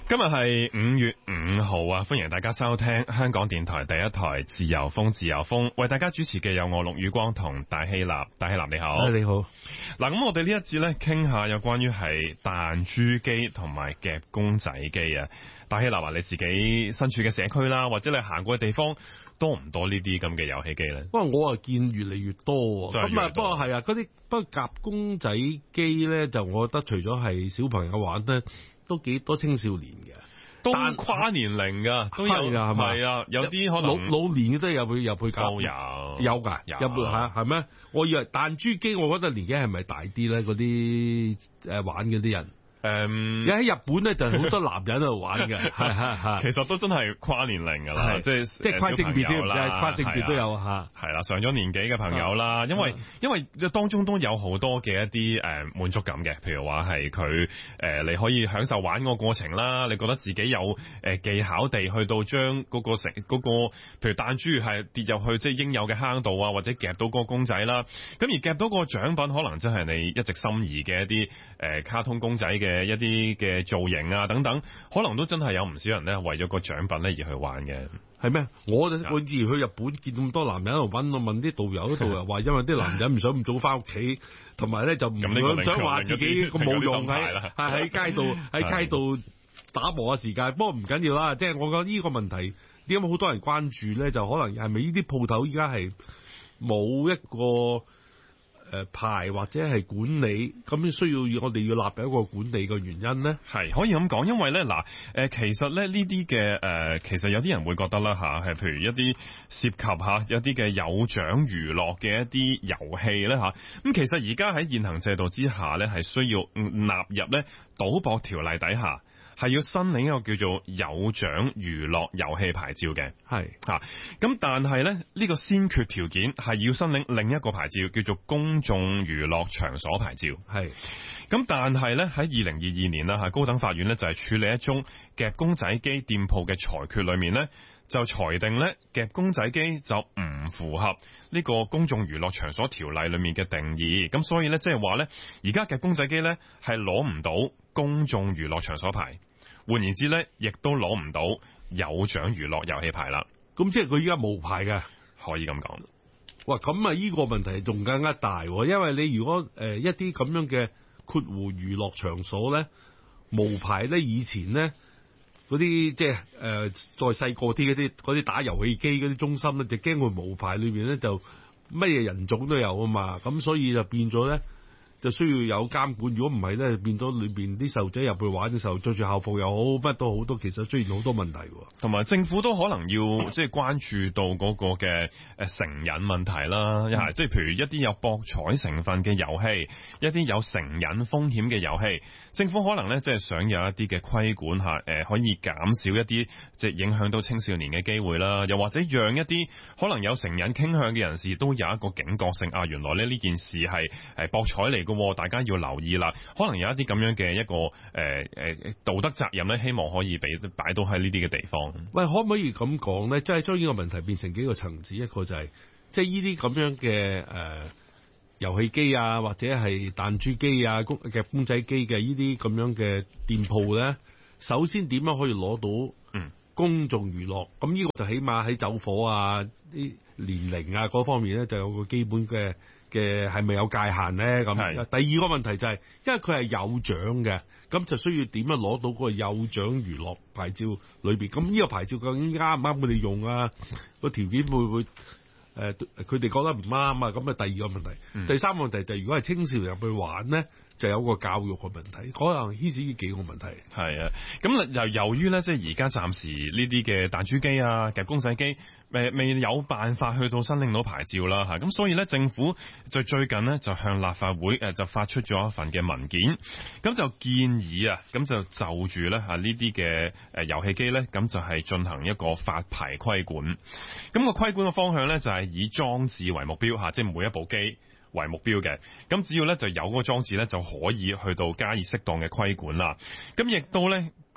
今日係5月5號啊！歡迎大家收聽香港電台第一台自由風，自由風為大家主持嘅有我陸宇光同戴希立。戴希立你好， 你好。 嗱，咁我哋呢一節咧傾下有關於係彈珠機同埋夾公仔機啊。戴希立話你自己身處嘅社區啦，或者你行過嘅地方多唔多呢啲咁嘅遊戲機咧？ 不過我啊見越嚟越多，咁啊不過係啊，嗰啲不過夾公仔機咧，就我覺得除咗係小朋友玩咧，都幾多青少年嘅， 都跨年齡噶，都有係咪？ 係啊，有啲可能老年嘅都入去夾， 都有噶，入去係咩？我以為彈珠機，我覺得年紀係咪大啲咧？嗰啲玩嗰啲人。喺日本咧就好多男人喺度玩嘅，係其實都真係跨年齡噶啦，即係跨性別啦，跨性別都有吓， 係啦，上咗年紀嘅朋友啦，因為當中都有好多嘅一啲滿足感嘅，譬如話係佢你可以享受玩個過程啦，你覺得自己有技巧地去到將嗰個譬如彈珠係跌入去即係應有嘅坑度啊，或者夾到嗰個公仔啦，咁而夾到個獎品可能真係你一直心儀嘅一啲卡通公仔嘅一啲嘅造型啊等等，可能都真係有唔少人咧為咗個獎品咧而去玩嘅。 係咩？我以前去日本見咁多男人喺度揾，我問啲導遊，導遊話因為啲男人唔想咁早翻屋企，同埋咧就唔想話自己個冇用喺街度打磨嘅時間。不過唔緊要啦，即係我覺得呢個問題點解好多人關注咧？就可能係咪呢啲鋪頭依家係冇一個牌或者係管理，咁需要我哋要立一個管理嘅原因咧， 係可以咁講，因為咧其實咧呢啲嘅其實有啲人會覺得啦吓，係譬如一啲涉及吓有啲嘅有獎娛樂嘅一啲遊戲咧吓，咁其實而家喺現行制度之下咧，係需要納入咧賭博條例底下。係要申領一個叫做有獎娛樂遊戲牌照嘅，係吓咁，但係咧呢個先決條件係要申領另一個牌照，叫做公眾娛樂場所牌照，係咁，但係咧喺2022年啦吓，高等法院咧就係處理一宗夾公仔機店鋪嘅裁決裏面咧，就裁定咧夾公仔機就唔符合呢個公眾娛樂場所條例裏面嘅定義，咁所以咧即係話咧而家夾公仔機咧係攞唔到公眾娛樂場所牌。換言之咧，亦都攞唔到有獎娛樂遊戲牌啦。 咁即係佢依家冇牌嘅， 可以咁講。 哇，咁啊，呢個問題仲更加大，因為你如果一啲咁樣嘅括弧娛樂場所咧無牌咧，以前咧嗰啲即係再細個啲嗰啲打遊戲機嗰啲中心咧，就驚佢無牌裏邊咧就乜嘢人種都有啊嘛，咁所以就變咗咧。就需要有監管，如果唔係咧，變咗裏邊啲細路仔入去玩嘅時候，着住校服又好，乜都好多，其實出現好多問題。 同埋政府都可能要即係關注到嗰個嘅成癮問題啦，即係譬如一啲有博彩成分嘅遊戲，一啲有成癮風險嘅遊戲，政府可能咧即係想有一啲嘅規管下，可以減少一啲即係影響到青少年嘅機會啦，又或者讓一啲可能有成癮傾向嘅人士都有一個警覺性啊，原來咧呢件事係博彩嚟。大家要留意啦，可能有一啲咁樣嘅一個道德責任咧，希望可以擺到喺呢啲嘅地方。 喂，可唔可以咁講咧？即係將呢個問題變成幾個層次，一個就係即係呢啲咁樣嘅遊戲機啊，或者係彈珠機啊、夾公仔機嘅呢啲咁樣嘅店鋪咧，首先點樣可以攞到公眾娛樂？咁呢個就起碼喺走火啊、啲年齡啊嗰方面咧，就有個基本嘅係咪有界限咧？咁第二個問題就係，因為佢係有獎嘅，咁就需要點樣攞到嗰個有獎娛樂牌照裏邊？咁呢個牌照究竟啱唔啱佢哋用啊？個條件會唔會佢哋覺得唔啱啊？咁啊，第二個問題，第三個問題就係，如果係青少年入去玩咧，就有個教育嘅問題，可能牽涉呢幾個問題。係啊， 咁由於咧，即係而家暫時呢啲嘅彈珠機啊、夾公仔機，未有辦法去到申領到牌照啦嚇，咁所以咧，政府就最近呢，就向立法會就發出咗一份嘅文件，咁就建議啊，咁就住咧呢啲嘅遊戲機咧，咁就係進行一個發牌規管。咁個規管嘅方向咧，就係以裝置為目標嚇，即係每一部機為目標嘅，咁只要咧就有嗰個裝置咧，就可以去到加以適當嘅規管啦。咁亦都咧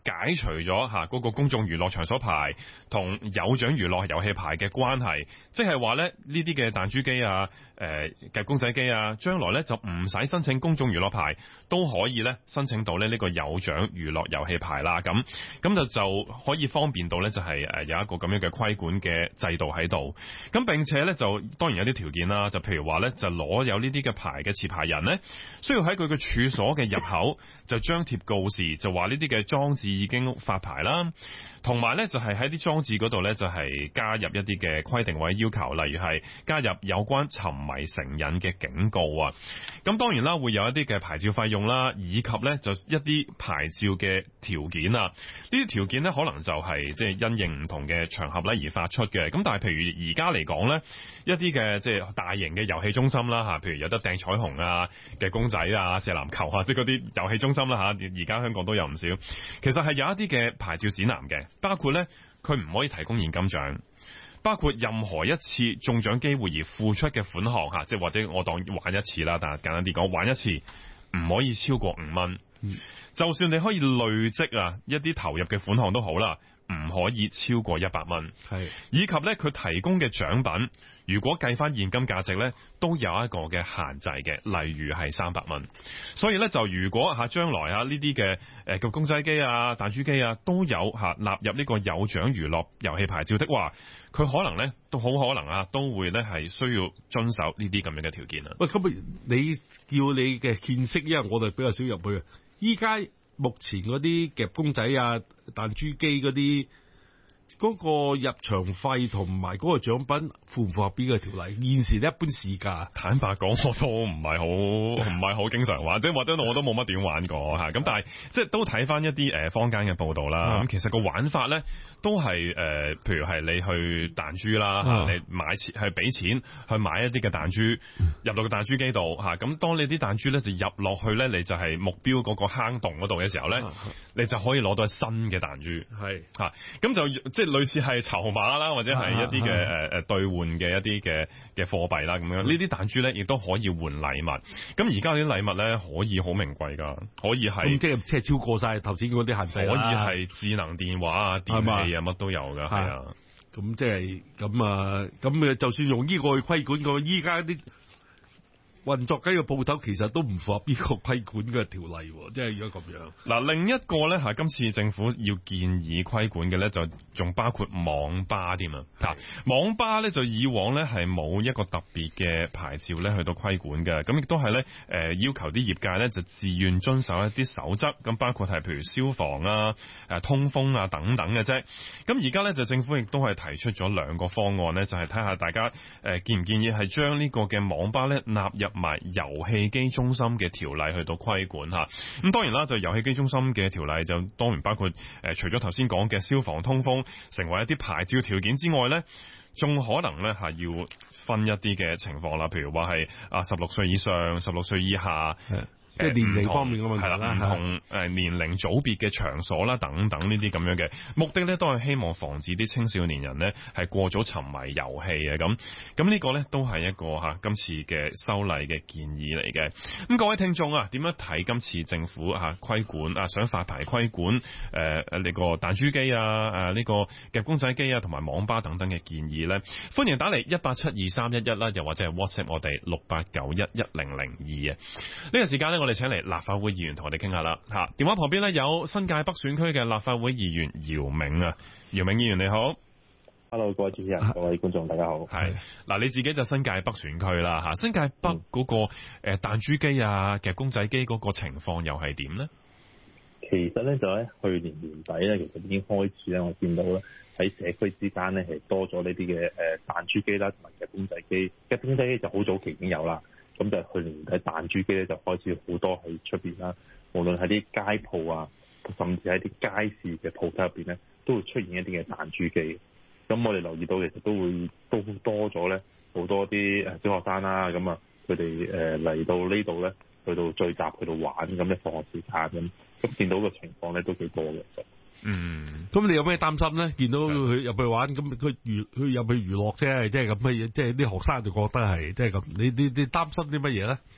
解除咗嗰個公眾娛樂場所牌同有獎娛樂遊戲牌嘅關係，即係話咧呢啲嘅彈珠機啊、夾公仔機啊，將來咧就唔使申請公眾娛樂牌，都可以咧申請到咧呢個有獎娛樂遊戲牌啦。咁就可以方便到咧就係有一個咁樣嘅規管嘅制度喺度。咁並且咧就當然有啲條件啦，就譬如話咧就攞有呢啲嘅牌嘅持牌人咧，需要喺佢嘅處所嘅入口就張貼告示，就話呢啲嘅裝置已經發牌啦。同埋咧就係喺啲裝置嗰度咧就係加入一啲嘅規定或者要求，例如係加入有關沉迷成癮嘅警告啊。咁當然啦，會有一啲嘅牌照費用啦，以及咧就一啲牌照嘅條件啊。呢啲條件咧可能就係即係因應唔同嘅場合咧而發出嘅。咁但係譬如而家嚟講咧，一啲嘅即係大型嘅遊戲中心啦嚇，譬如有得掟彩虹啊嘅公仔啊、射籃球啊，即係嗰啲遊戲中心啦嚇，而家香港都有唔少。其實係有一啲嘅牌照指南嘅。包括咧，佢唔可以提供現金獎，包括任何一次中獎機會而付出嘅款項嚇，即係或者我當玩一次啦，但係簡單啲講，玩一次唔可以超過5蚊。就算你可以累積啊一啲投入嘅款項都好啦，唔可以超過100蚊。係，以及咧佢提供嘅獎品，如果計翻現金價值咧，都有一個嘅限制嘅，例如係300蚊。所以咧就如果將來呢啲嘅夾公仔機啊、彈珠機啊都有納入呢個有獎娛樂遊戲牌照的話，佢可能咧都好可能都會咧係需要遵守呢啲咁樣嘅條件啊。 喂，咁你叫你嘅見識，因為我哋比較少入去啊。依家目前嗰啲夾公仔啊、彈珠機嗰啲，嗰個入場費同埋嗰個獎品符唔符合邊個條例？現時一般市價， 坦白講我都唔係好經常玩，即係或者我都冇乜點玩過嚇。咁但係即係都睇翻一啲坊間嘅報道啦。咁其實個玩法咧都係譬如係你去彈珠啦，你買錢係俾錢去買一啲嘅彈珠入到個彈珠機度嚇。咁當你啲彈珠咧就入落去咧，你就係目標嗰個坑洞嗰度嘅時候咧，你就可以攞到新嘅彈珠。係嚇，咁就即係類似係籌碼啦，或者係一啲嘅兌換嘅一啲嘅貨幣啦咁樣。呢啲彈珠咧亦都可以換禮物。咁而家啲禮物咧可以好名貴㗎，可以係即係超過晒頭先嗰啲限制啦。 可以係智能電話啊、電器啊乜都有㗎，係啊。 咁即係咁啊，咁就算用呢個去規管個依家啲運作緊嘅鋪頭，其實都唔符合呢個規管嘅條例，即係如果咁樣。 嗱，另一個咧今次政府要建議規管嘅咧，就仲包括網吧添啊。網吧咧就以往咧係冇一個特別嘅牌照咧去到規管嘅，咁亦都係咧要求啲業界咧就自願遵守一啲守則，咁包括係譬如消防啊、通風啊等等嘅啫。咁而家咧就政府亦都係提出咗2個方案咧，就係睇下大家建唔建議係將呢個嘅網吧咧納入埋遊戲機中心嘅條例去到規管吓。咁當然啦，就遊戲機中心嘅條例就當然包括除咗頭先講嘅消防通風成為一啲牌照條件之外咧，仲可能咧係要分一啲嘅情況啦，譬如話係16歲以上、16歲以下。 即係年齡方面嘅問題啦， 唔同年齡組別嘅場所啦，等等呢啲咁樣嘅目的咧，都係希望防止啲青少年人呢係過早沉迷遊戲嘅。咁呢個咧都係一個今次嘅修例嘅建議嚟嘅。咁各位聽眾啊，點樣睇今次政府規管想發牌規管呢個彈珠機呢個夾公仔機同埋網吧等等嘅建議咧？歡迎打嚟1872311啦，又或者係 WhatsApp 我哋68911002啊。呢個時間咧，我哋請嚟立法會議員同我哋傾下啦。電話旁邊咧有新界北選區嘅立法會議員姚銘啊，姚銘議員你好。 Hello， 各位主持人，各位觀眾，大家好。 係嗱，你自己就新界北選區啦吓，新界北嗰個彈珠機夾公仔機嗰個情況又係點呢？ 其實咧就喺去年年底咧，其實已經開始咧，我見到咧喺社區之間咧係多咗呢啲嘅彈珠機啦，同埋夾公仔機。夾公仔機就好早期已經有啦。咁就去年底彈珠機咧就開始好多喺出邊啦，無論喺啲街鋪啊，甚至喺啲街市嘅鋪頭入邊咧，都會出現一啲嘅彈珠機。咁我哋留意到其實都多咗咧，好多啲小學生啦，咁啊佢哋嚟到呢度咧，去到聚集去到玩咁嘅放學時間咁見到個情況咧都幾多嘅。 咁你有咩擔心咧？見到佢入去玩，咁佢入去娛樂啫，即係咁嘅嘢，即係啲學生就覺得係即係咁。你擔心啲乜嘢咧？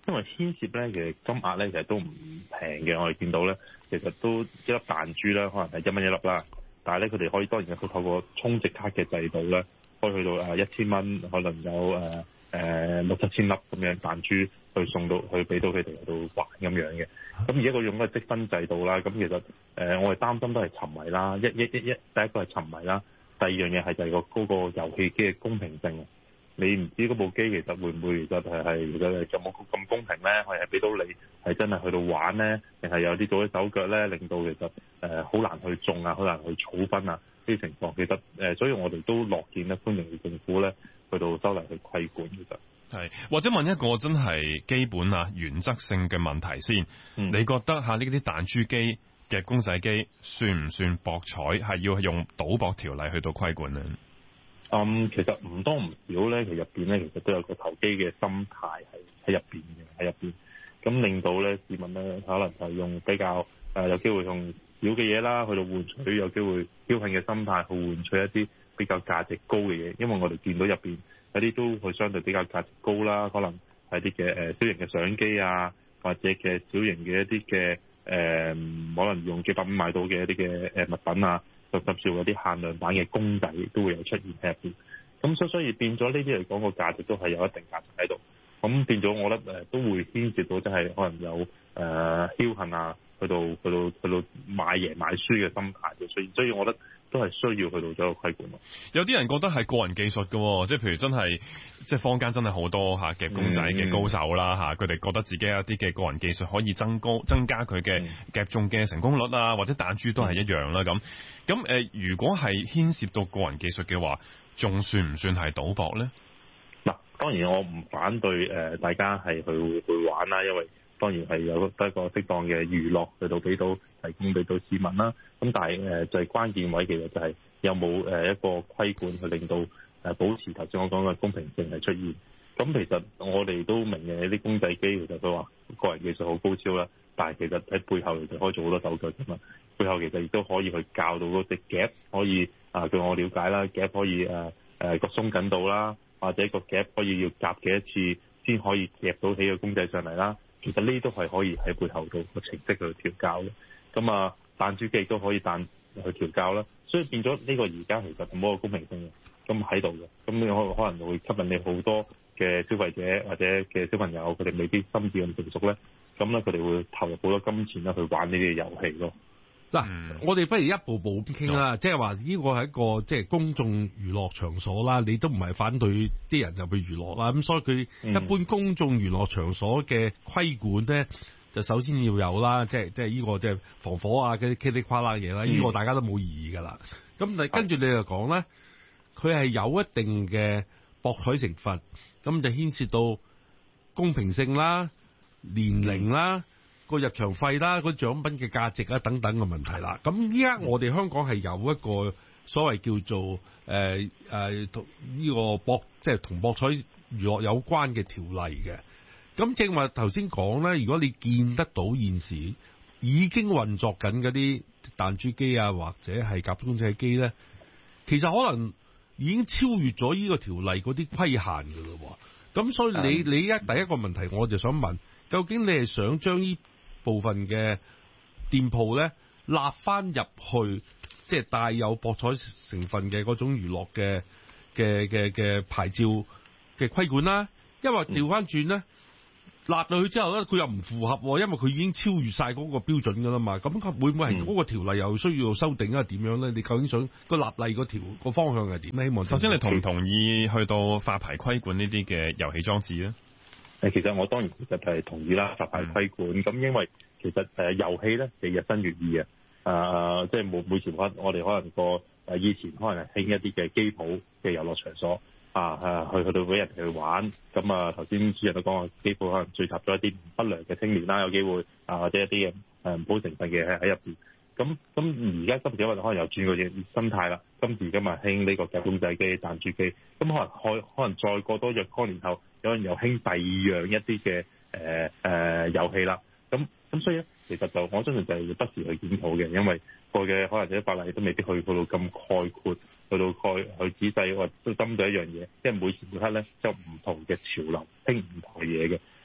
因為牽涉咧嘅金額咧其實都唔平嘅，我哋見到咧其實都一粒彈珠啦，可能係1蚊一粒啦，但係咧佢哋可以當然係透過充值卡嘅制度咧，可以去到1000蚊，可能有6、7千粒咁樣彈珠去送到去俾到佢哋喺度玩咁樣嘅。咁而家佢用嘅積分制度啦，咁其實我哋擔心都係沉迷啦，第一個係沉迷啦，第二樣嘢係就係嗰個遊戲機嘅公平性。你唔知嗰部機其實會唔會其實有冇咁公平咧？係俾到你係真係去到玩咧，定係有啲做啲手腳咧，令到其實好難去中啊，好難去儲分啊呢啲情況。其實所以我哋都樂見咧，歡迎政府咧去到修例去規管。其實係或者問一個真係基本原則性嘅問題先，你覺得呢啲彈珠機嘅公仔機算唔算博彩？係要用賭博條例去到規管咧？ 其實唔多唔少咧，其實入邊咧其實都有個投機嘅心態喺入邊嘅，喺入邊，咁令到咧市民咧可能係用比較有機會用少嘅嘢啦，去到換取有機會僥倖嘅心態去換取一啲比較價值高嘅嘢，因為我哋見到入邊有啲都會相對比較價值高啦，可能係啲嘅小型嘅相機啊，或者嘅小型嘅一啲嘅可能用幾百蚊買到嘅一啲嘅物品啊。甚至乎有啲限量版嘅公仔都會有出現喺入邊，咁所以變咗呢啲嚟講個價值都係有一定價值喺度，咁變咗我覺得都會牽涉到即係可能有僥倖啊，去到買贏買輸嘅心態嘅，所以我覺得都係需要去到咗個規管咯。 有啲人覺得係個人技術嘅，即係譬如真係即係坊間真係好多夾公仔嘅高手啦嚇，佢哋覺得自己有啲嘅個人技術可以增加佢嘅夾中嘅成功率啊，或者彈珠都係一樣啦咁。如果係牽涉到個人技術嘅話，仲算唔算係賭博咧？ 嗱，當然我唔反對大家係去玩啦，因為當然係有得一個適當嘅娛樂去到提供俾到市民啦。咁但係就係關鍵位其實就係有冇一個規管去令到保持頭先我講嘅公平性係出現。咁其實我哋都明嘅啲公仔機其實都話個人技術好高超啦，但係其實喺背後其實可以做好多手腳㗎嘛。背後其實亦都可以去教到嗰隻夾可以據我了解啦，夾可以個鬆緊度啦，或者個夾可以要夾幾多次先可以夾到起個公仔上嚟啦。其實呢都係可以喺背後度個程式去調教嘅。咁彈珠機亦都可以去調教啦。所以變咗呢個而家其實冇個公平性嘅，咁喺度嘅。咁你可能會吸引你好多嘅消費者或者嘅小朋友，佢哋未必心智咁成熟咧。咁咧佢哋會投入好多金錢去玩呢啲遊戲咯。 嗱，我哋不如一步步咁傾啦，即係話呢個係一個即係公眾娛樂場所啦，你都唔係反對啲人入去娛樂啦，咁所以佢一般公眾娛樂場所嘅規管咧，就首先要有啦，即係呢個即係防火啊，嗰啲噼里啪啦嘢啦，呢個大家都冇異議噶啦。咁你跟住你就講咧，佢係有一定嘅博彩成分，咁就牽涉到公平性啦、年齡啦。個入場費啦，個獎品嘅價值啊，等等嘅問題啦。咁依家我哋香港係有一個所謂叫做呢個即係同博彩娛樂有關嘅條例嘅。咁正話頭先講咧，如果你見得到現時已經運作緊嗰啲彈珠機啊，或者係夾公仔機咧，其實可能已經超越咗呢個條例嗰啲規限㗎咯。咁所以你第一個問題，我就想問，究竟你係想將呢部分嘅店鋪咧納翻入去，即係帶有博彩成分嘅嗰種娛樂嘅牌照嘅規管啦，因為調翻轉咧納到去之後咧，佢又唔符合，因為佢已經超越晒嗰個標準噶啦嘛。咁會唔會係嗰個條例又需要修訂啊？點樣咧？你究竟想個立例個方向係點咧？希望首先你同唔同意去到發牌規管呢啲嘅遊戲裝置咧？ 其實我當然其實係同意啦，發牌規管。咁因為其實遊戲咧係日新月異啊，即係每時我哋可能以前可能係興一啲嘅機鋪嘅遊樂場所去到俾人哋去玩。咁頭先主任都講話，機鋪可能聚集咗一啲不良嘅青年啦，有機會或者一啲嘅唔好成分嘅喺入邊。咁而家今時我哋可能又轉個心態啦。今時今日興呢個夾公仔機、彈珠機，咁可能再過多若干年後，有人又興第二樣一啲嘅遊戲啦。咁所以咧，其實我相信就係要不時去檢討嘅，因為過嘅可能啲法例都未必去到咁概括，去仔細或都針對一樣嘢，即係每時每刻咧就唔同嘅潮流興唔同嘅嘢嘅。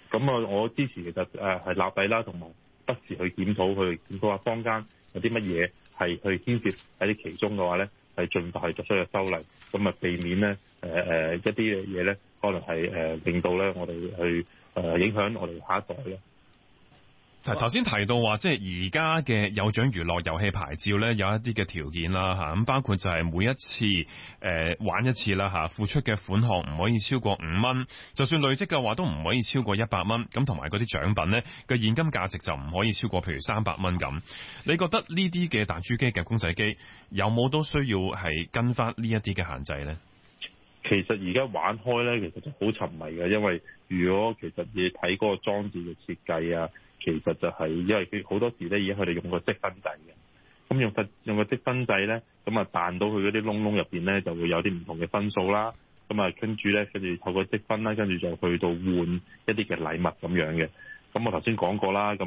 咁我支持其實係立底啦，同埋不時去檢討下坊間有啲乜嘢係去牽涉喺啲其中嘅話咧，係盡快作出嘅修例，咁啊避免咧一啲嘅嘢咧，可能係令到咧我哋去影響我哋下一代咧。 頭先提到話，即係而家嘅有獎娛樂遊戲牌照咧，有一啲嘅條件啦嚇，咁包括就係每一次玩一次啦嚇，付出嘅款項唔可以超過5蚊，就算累積嘅話都唔可以超過100蚊，咁同埋嗰啲獎品咧嘅現金價值就唔可以超過譬如300蚊咁。你覺得呢啲嘅彈珠機嘅公仔機有冇都需要係跟翻呢一啲嘅限制咧？ 其實而家玩開咧，其實就好沉迷嘅，因為如果其實你睇嗰個裝置嘅設計啊。其實就係因為佢好多時咧，而家佢哋用個積分制嘅，咁用個積分制咧，咁啊彈到佢嗰啲窿窿入邊咧，就會有啲唔同嘅分數啦。咁啊跟住透過積分啦，跟住就去到換一啲嘅禮物咁樣嘅。咁我頭先講過啦，咁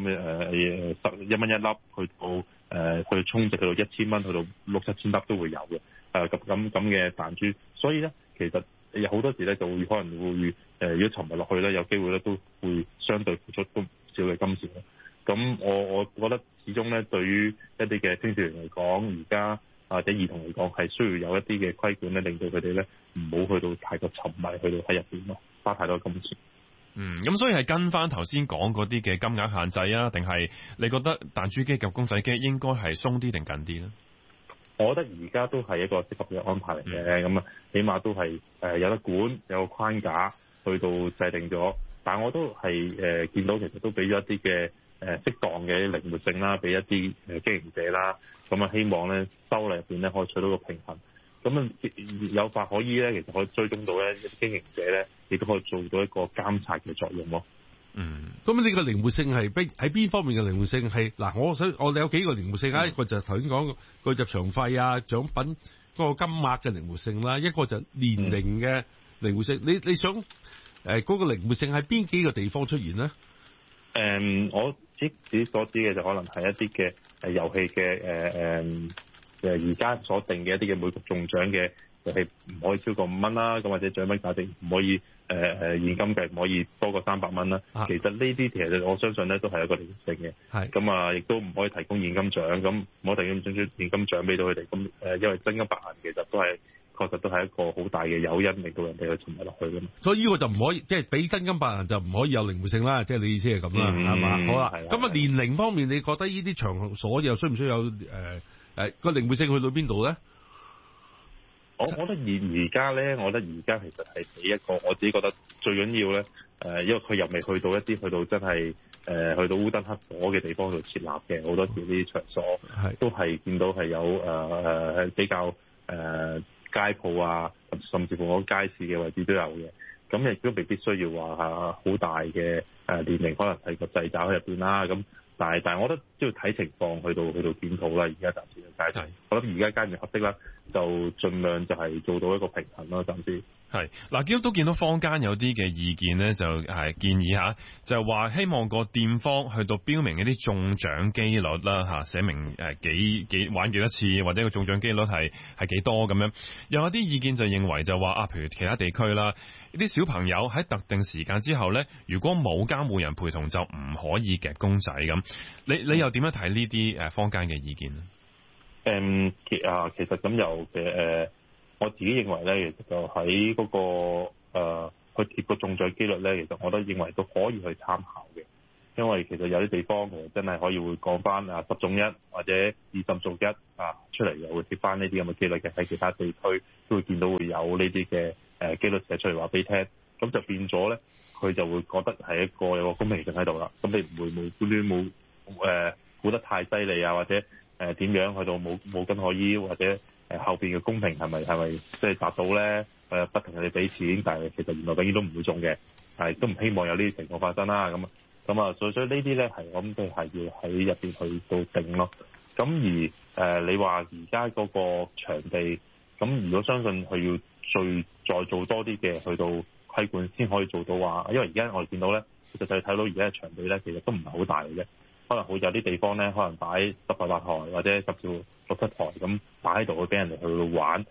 1蚊一粒，去到去充值去到1000蚊，去到6-7千粒都會有嘅。咁嘅彈珠，所以咧其實有好多時咧就會可能會如果沉迷落去咧，有機會咧都會相對付出都少嘅金錢。咁我覺得始終咧，對於一啲嘅青少年嚟講，而家或者兒童嚟講，係需要有一啲嘅規管咧，令到佢哋咧唔好去到太過沉迷，去到喺入邊咯，花太多金錢。 咁所以係跟翻頭先講嗰啲嘅金額限制啊，定係你覺得彈珠機及公仔機應該係鬆啲定緊啲咧？ 我覺得而家都係一個適合嘅安排嚟嘅，咁起碼都係有得管，有個框架去到制定咗。但我都係見到其實都俾咗一啲嘅適當嘅靈活性啦，俾一啲經營者啦，咁希望咧修例入邊咧可以取到個平衡。咁有法可依咧，其實可以追蹤到咧一啲經營者咧，亦都可以做到一個監察嘅作用咯。 咁呢個靈活性係喺邊方面嘅靈活性係嗱？我哋有幾個靈活性啊，一個就係頭先講個入場費啊、獎品嗰個金額嘅靈活性啦，一個就年齡嘅靈活性。你想嗰個靈活性喺邊幾個地方出現咧？ 我自己所知嘅就可能係一啲嘅遊戲嘅而家所定嘅一啲嘅每局中獎嘅遊戲唔可以超過5蚊啦，咁或者獎品價值唔可以現金計唔可以多過300蚊啦。其實呢啲其實我相信咧都係一個靈活性嘅。咁啊，亦都唔可以提供現金獎，咁唔可以提供現金獎俾到佢哋。咁因為真金白銀其實確實都係一個好大嘅誘因，令到人哋去沉迷落去㗎嘛。 所以呢個就唔可以，即係俾真金白銀就唔可以有靈活性啦。即係你意思係咁啦，係嘛？好啦，咁年齡方面，你覺得呢啲場所又需唔需要有個靈活性去到邊度咧？ 我覺得而家咧，我覺得而家其實係俾一個我自己覺得最緊要咧，因為佢又未去到一啲去到真係去到烏燈黑火嘅地方度設立嘅，好多時呢啲場所都係見到係有比較街鋪啊，甚至乎我街市嘅位置都有嘅。咁亦都未必需要話好大嘅年齡，可能係個掣肘喺入邊啦。咁但係我覺得都要睇情況去到檢討啦。而家暫時嘅階段，我諗而家階段合適啦，就盡量就係做到一個平衡啦。暫時係嗱，都見到坊間有啲嘅意見咧，就係建議下，就係話希望個店方去到標明一啲中獎機率啦嚇，寫明幾玩幾多次，或者個中獎機率係幾多咁樣。又有啲意見就認為就話譬如其他地區啦，啲小朋友喺特定時間之後咧，如果冇監護人陪同，就唔可以夾公仔咁。你又點樣睇呢啲坊間嘅意見咧？ 其實咁又我自己認為咧，其實就喺嗰個去貼個中獎機率咧，其實我都認為都可以去參考嘅。因為其實有啲地方其實真係可以會講翻10中1或者20中1出嚟，又會貼翻呢啲咁嘅機率嘅。喺其他地區都會見到會有呢啲嘅機率寫出嚟話俾你聽，咁就變咗咧，佢就會覺得係有個公平性喺度啦。咁你唔會無端端估得太犀利啊，或者點樣去到冇根可依，或者後邊嘅公平係咪即係達到咧？不停佢哋俾錢，但係其實原來永遠都唔會中嘅，但係都唔希望有呢啲情況發生啦。咁啊，所以呢啲咧係我諗都係要喺入邊去到定咯。咁而你話而家嗰個場地，咁如果相信佢要再做多啲嘅去到規管，先可以做到話，因為而家我哋見到咧，其實就係睇到而家嘅場地咧，其實都唔係好大嘅啫。可能會有啲地方咧，可能擺10-8台或者甚至乎6-7台咁擺喺度，去俾人哋去玩。咁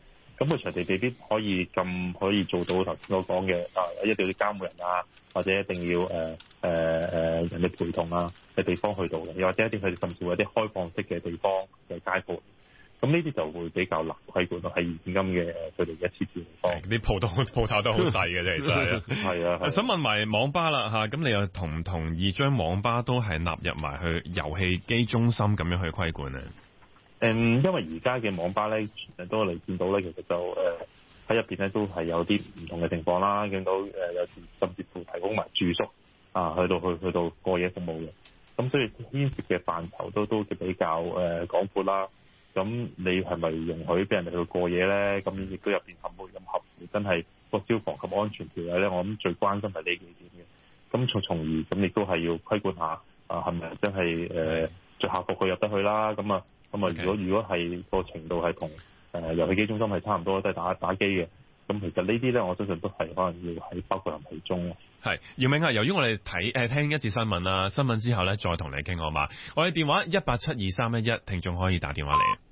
咁個場地未必可以做到頭先所講嘅一定要監護人啊，或者一定要人哋陪同啊嘅地方去到嘅，又或者一啲佢哋甚至會有啲開放式嘅地方嘅街鋪。咁呢啲就會比較難規管咯，喺現今嘅佢哋一次次地方， 啲鋪頭都好細嘅啫，其實係啊。 想問埋網吧啦嚇，咁你又同唔同意將網吧都係納入埋去遊戲機中心咁樣去規管呢？ 因為而家嘅網吧咧，都嚟見到咧，其實就喺入邊咧都係有啲唔同嘅情況啦，見到有時甚至乎提供埋住宿啊，去到過夜服務嘅，咁所以牽涉嘅範疇都比較廣闊啦。咁你係咪容許俾人哋去過夜咧？咁亦都入邊合唔合乎真係個消防及安全條例咧？我諗最關心係呢幾點嘅。咁從而咁亦都係要規管下係咪真係着校服去入得去啦？咁啊，如果係個程度係同遊戲機中心係差唔多，都係打機嘅。咁其實呢啲咧，我相信都係可能要喺包括入其中咯。 係姚明啊，由於我哋聽一節新聞啦，新聞之後咧再同你傾好嘛？我哋電話1872311，聽眾可以打電話嚟。